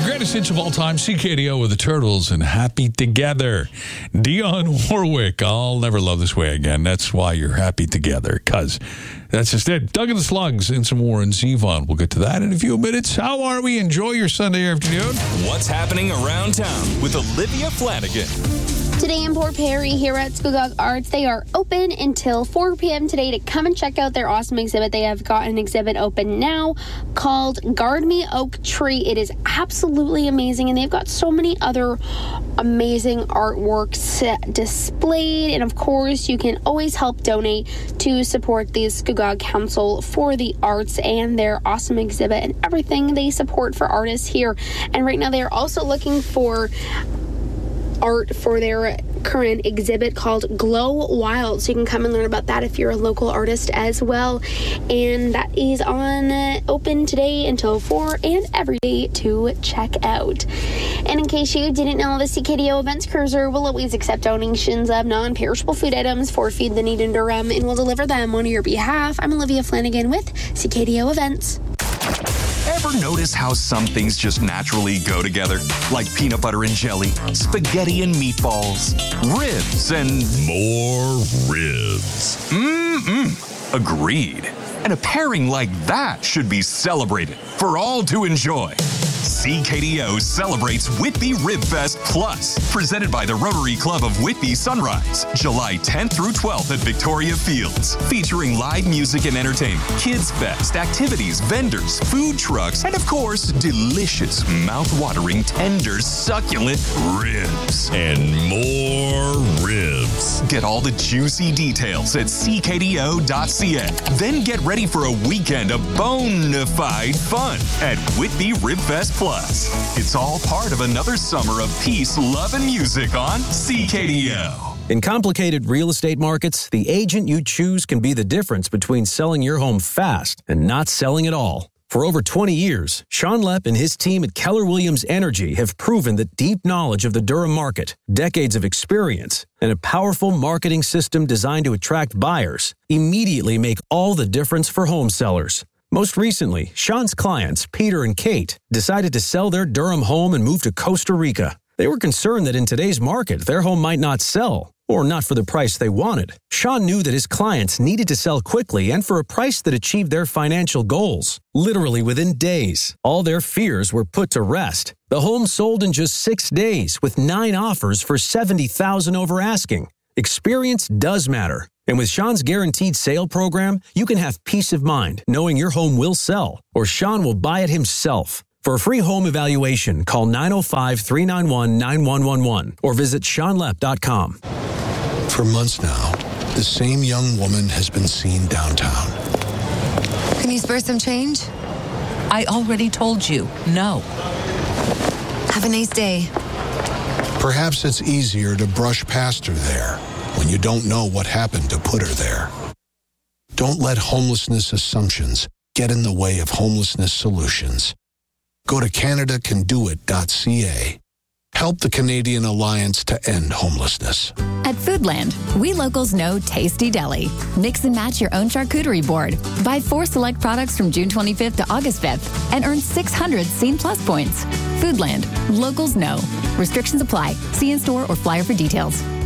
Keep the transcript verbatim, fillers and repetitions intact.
greatest hits of all time, C K D O with the Turtles and Happy Together. Dionne Warwick, I'll never love this way again. That's why you're happy together, because that's just it. Doug and the Slugs and some Warren Zevon. We'll get to that in a few minutes. How are we? Enjoy your Sunday afternoon. What's happening around town with Olivia Flanagan. Today in Port Perry, here at Scugog Arts, they are open until four p.m. today to come and check out their awesome exhibit. They have got an exhibit open now called Guard Me Oak Tree. It is absolutely amazing, and they've got so many other amazing artworks displayed. And of course, you can always help donate to support the Scugog Council for the Arts and their awesome exhibit and everything they support for artists here. And right now, they are also looking for art for their current exhibit called Glow Wild, so you can come and learn about that if you're a local artist as well. And that is on uh, open today until four and every day to check out. And in case you didn't know, the C K D O Events Cruiser will always accept donations of non-perishable food items for Feed the Need in Durham and will deliver them on your behalf. I'm Olivia Flanagan with C K D O Events. Ever notice how some things just naturally go together? Like peanut butter and jelly, spaghetti and meatballs, ribs and more ribs. Mmm, agreed. And a pairing like that should be celebrated for all to enjoy. C K D O celebrates Whitby Rib Fest Plus, presented by the Rotary Club of Whitby Sunrise, July tenth through twelfth at Victoria Fields, featuring live music and entertainment, kids fest, activities, vendors, food trucks, and of course, delicious, mouth-watering, tender, succulent ribs. And more ribs. Get all the juicy details at c k d o dot c a. Then get ready for a weekend of bona fide fun at Whitby Rib Fest Plus. It's all part of another summer of peace, love, and music on C K D O. In complicated real estate markets, the agent you choose can be the difference between selling your home fast and not selling at all. For over twenty years, Sean Lepp and his team at Keller Williams Energy have proven that deep knowledge of the Durham market, decades of experience, and a powerful marketing system designed to attract buyers immediately make all the difference for home sellers. Most recently, Sean's clients, Peter and Kate, decided to sell their Durham home and move to Costa Rica. They were concerned that in today's market, their home might not sell, or not for the price they wanted. Sean knew that his clients needed to sell quickly and for a price that achieved their financial goals. Literally within days, all their fears were put to rest. The home sold in just six days with nine offers for seventy thousand dollars over asking. Experience does matter. And with Sean's Guaranteed Sale program, you can have peace of mind knowing your home will sell, or Sean will buy it himself. For a free home evaluation, call nine oh five, three nine one, nine one one one or visit sean lepp dot com. For months now, the same young woman has been seen downtown. Can you spare some change? I already told you, no. Have a nice day. Perhaps it's easier to brush past her there when you don't know what happened to put her there. Don't let homelessness assumptions get in the way of homelessness solutions. Go to canada can do it dot c a. Help the Canadian Alliance to End Homelessness. At Foodland, we locals know Tasty Deli. Mix and match your own charcuterie board. Buy four select products from June twenty-fifth to August fifth and earn six hundred Scene Plus points. Foodland, locals know. Restrictions apply. See in store or flyer for details.